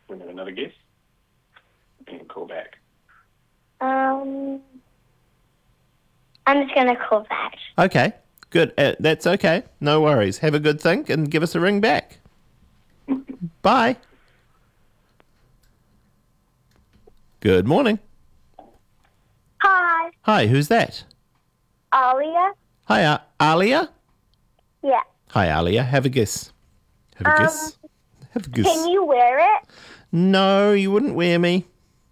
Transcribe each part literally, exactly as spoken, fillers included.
We have another guess. And call back. Um, I'm just going to call back. Okay, good. Uh, that's okay. No worries. Have a good think and give us a ring back. Bye. Good morning. Hi, Hi, who's that? Alia. Hi, uh, Alia? Yeah. Hi, Alia. Have a guess. Have a Um, guess. Have a guess. Can you wear it? No, you wouldn't wear me.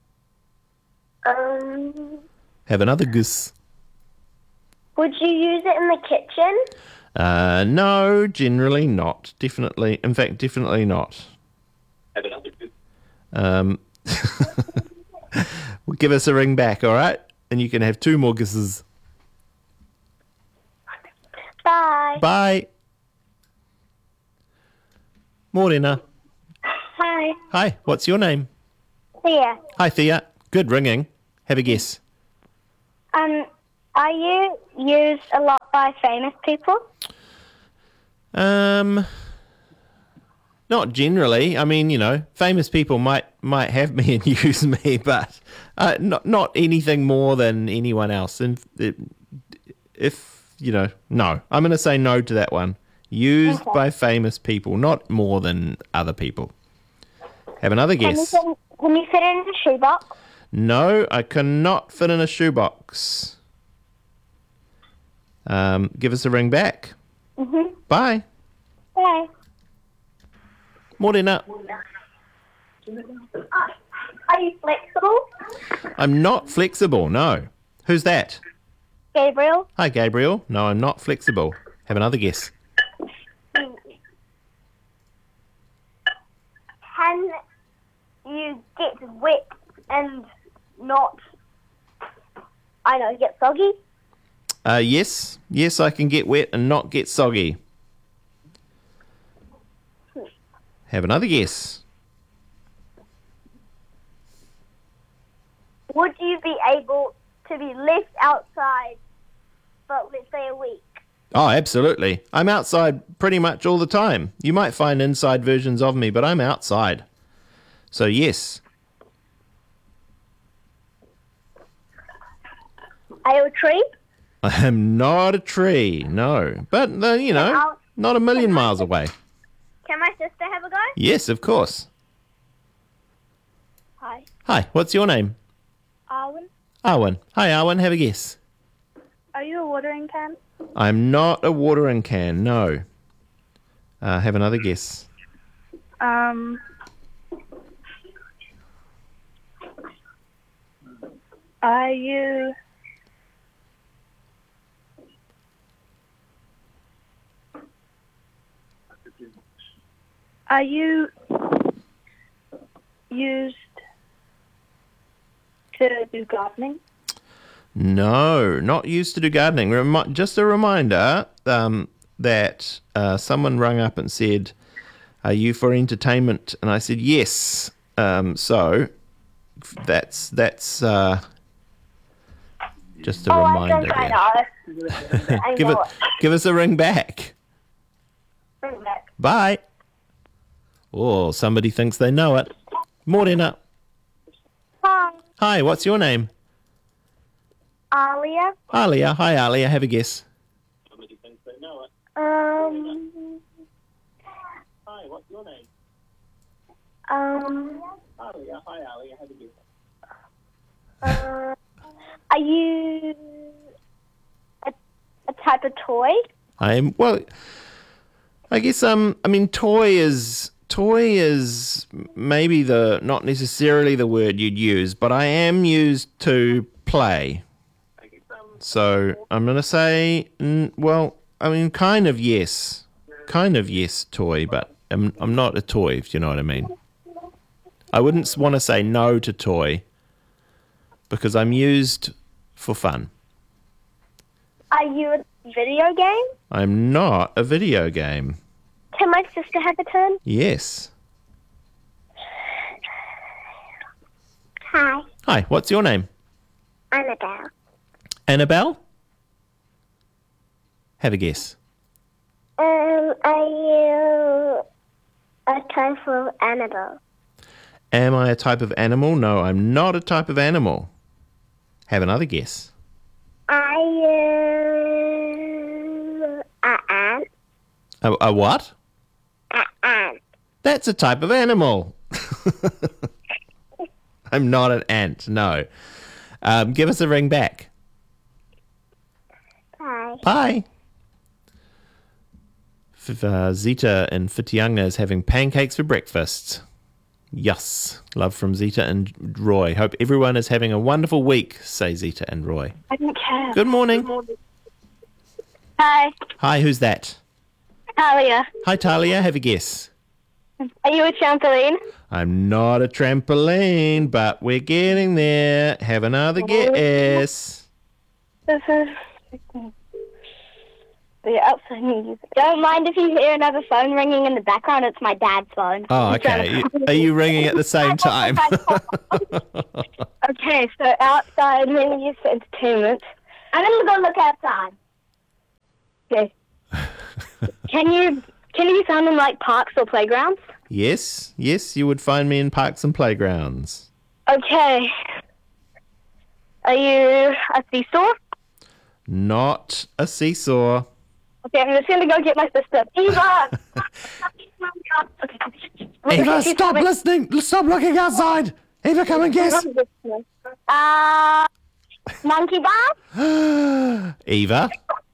Um, Have another guess. would you use it in the kitchen? Uh, no, generally not. Definitely. In fact, definitely not. Have another guess. Um, well, give us a ring back, all right? And you can have two more guesses. Bye. Bye. Morena. Hi. Hi, what's your name? Thea. Hi, Thea. Good ringing. Have a guess. Um, are you used a lot by famous people? Um, not generally. I mean, you know, famous people might might have me and use me, but uh, not not anything more than anyone else. And if, if you know, no, I'm going to say no to that one. Used Okay. by famous people, not more than other people. Have another Can you, guess. fit, can you fit it in a shoebox? No, I cannot fit in a shoebox. Um, give us a ring back. Mm-hmm. Bye. Bye. Morena. Are you flexible? I'm not flexible, no. Who's that? Gabriel? Hi, Gabriel. No, I'm not flexible. Have another guess. Can you get wet and not, I know, get soggy? Uh, yes. Yes, I can get wet and not get soggy. Have another guess. Would you be able to be left outside for, let's say, a week? Oh, absolutely. I'm outside pretty much all the time. You might find inside versions of me, but I'm outside. So, yes. Are you a tree? I am not a tree, no. But, uh, you know, I'll- not a million miles away. Can my sister have a go? Yes, of course. Hi. Hi, what's your name? Arwen? Arwen. Hi, Arwen. Have a guess. Are you a watering can? I'm not a watering can, no. Uh, have another guess. Um... Are you... Are you used to do gardening? No, not used to do gardening. Remi- just a reminder um, that uh, someone rang up and said, "Are you for entertainment?" And I said, "Yes." Um, so that's that's uh, just a Oh, reminder. I there. think I know. I give know it, give us a ring back. Bring it back. Bye. Oh, somebody thinks they know it. Morena. Hi. Hi, what's your name? Alia. Alia. Hi, Alia. Have a guess. Somebody thinks they know it. Um... Hi, what's your name? Um... Alia. Hi, Alia. Have a guess. Uh, are you a, a type of toy? I'm well. I guess um. I mean, toy is toy is maybe the not necessarily the word you'd use, but I am used to play. I guess, um, So I'm gonna say, mm, well, I mean, kind of yes, kind of yes, toy, but I'm I'm not a toy, if you know what I mean. I wouldn't want to say no to toy because I'm used for fun. Are you a video game? I'm not a video game. Can my sister have a turn? Yes. Hi. Hi, what's your name? Annabelle. Annabelle? Have a guess. Um, are you a toy for Annabelle? Am I a type of animal? No, I'm not a type of animal. Have another guess. I am an ant. A, a what? An ant. That's a type of animal. I'm not an ant, no. Um, give us a ring back. Bye. Bye. F- uh, Zita in Whitianga is having pancakes for breakfast. Yes. Love from Zita and Roy. Hope everyone is having a wonderful week, say Zita and Roy. I don't care. Good morning. Hi, Hi, who's that? Talia. Hi, Talia. Have a guess. Are you a trampoline? I'm not a trampoline, but we're getting there. Have another guess. This is the outside music. Don't mind if you hear another phone ringing in the background. It's my dad's phone. Oh, He's trying okay. to- Are you ringing at the same time? Okay, so outside being used for entertainment. I'm gonna go look outside. Okay. Can you can you be found in like parks or playgrounds? Yes, yes, you would find me in parks and playgrounds. Okay. Are you a seesaw? Not a seesaw. Okay, I'm just gonna go get my sister. Eva! Okay. Eva, She's stop coming. listening. Stop looking outside. Eva, come and guess. Uh, monkey bar? Eva.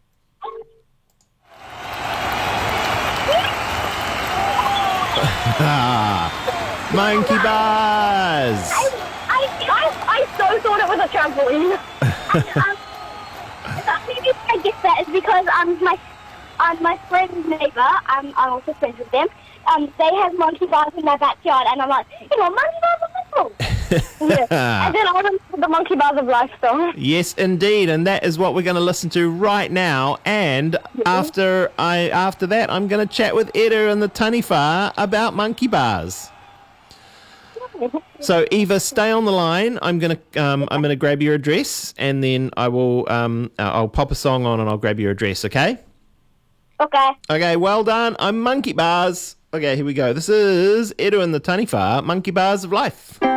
Monkey bars. I, I, I so thought it was a trampoline. um, the reason I guess that is because um my um my friend's neighbour, um I'm also friends with them. Um, they have monkey bars in their backyard, and I'm like, you know, monkey bars are little. Yeah. And then I went to the monkey bars of life song. Yes, indeed, and that is what we're going to listen to right now. And after I after that, I'm going to chat with Eda and the Taniwha about monkey bars. So Eva, stay on the line. I'm gonna um, I'm gonna grab your address, and then I will um, uh, I'll pop a song on, and I'll grab your address. Okay. Okay. Okay. Well done. I'm Monkey Bars. Okay, here we go. This is Edu and the Taniwha, Monkey Bars of Life.